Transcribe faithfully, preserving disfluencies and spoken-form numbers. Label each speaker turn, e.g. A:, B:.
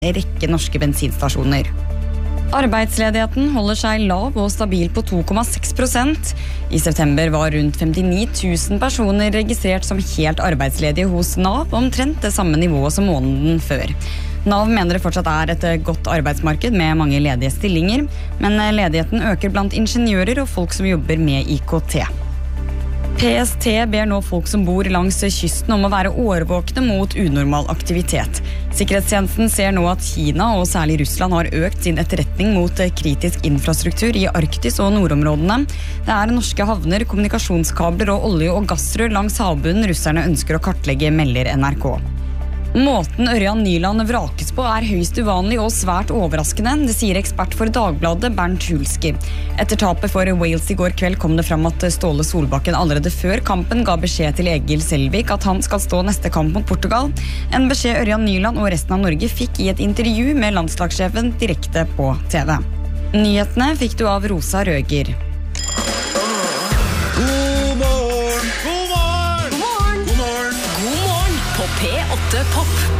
A: en rekke norske bensinstasjoner. Arbeidsledigheten holder seg lav og stabil på to komma seks prosent. I september var rundt femtini tusen personer registrert som helt arbeidsledige hos Nav, omtrent det samme nivået som måneden før. Nav mener det fortsatt er et godt arbeidsmarked med mange ledige stillinger, men ledigheten øker blant ingeniører og folk som jobber med I K T. P S T ber nå folk som bor langs kysten om å være årvåkne mot unormal aktivitet. Sikkerhetstjenesten ser nå at Kina og særlig Russland har økt sin etterretning mot kritisk infrastruktur I Arktis og nordområdene. Det er norske havner, kommunikasjonskabler og olje- og gassrør langs havbunnen russerne ønsker å kartlegge, melder N R K. Måten Ørjan Nyland vrakes på er høyst uvanlig og svært overraskende, det sier ekspert for Dagbladet Bernt Hulski. Etter tapet for Wales I går kveld kom det fram at Ståle Solbakken allerede før kampen ga beskjed til Egil Selvik at han skal stå neste kamp mot Portugal. En beskjed Ørjan Nyland og resten av Norge fikk I et intervju med landslagssjefen direkte på T V. Nyhetene fikk du av Rosa Røger.
B: God morgen! God morgen! God morgen! God morgen! God morgen på P åtte Pop.